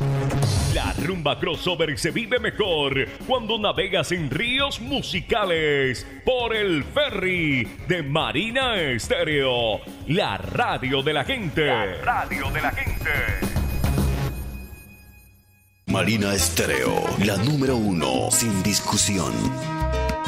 La rumba crossover se vive mejor cuando navegas en ríos musicales por el ferry de Marina Estéreo, la radio de la gente. La radio de la gente. Marina Estéreo, la número 1, sin discusión.